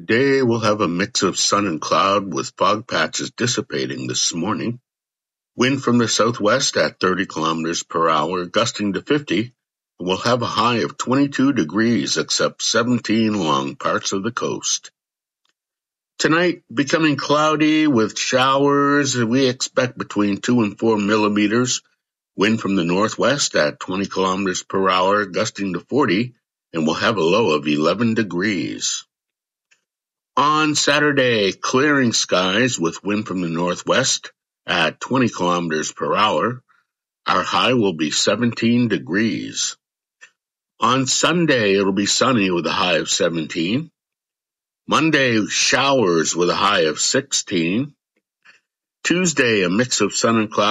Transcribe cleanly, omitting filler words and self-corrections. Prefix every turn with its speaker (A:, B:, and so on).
A: Today we'll have a mix of sun and cloud with fog patches dissipating this morning. Wind from the southwest at 30 kilometers per hour, gusting to 50, and we'll have a high of 22 degrees except 17 along parts of the coast. Tonight, becoming cloudy with showers. We expect between 2 and 4 millimeters. Wind from the northwest at 20 kilometers per hour, gusting to 40, and we'll have a low of 11 degrees. On Saturday, clearing skies with wind from the northwest at 20 kilometers per hour. Our high will be 17 degrees. On Sunday, it'll be sunny with a high of 17. Monday, showers with a high of 16. Tuesday, a mix of sun and clouds.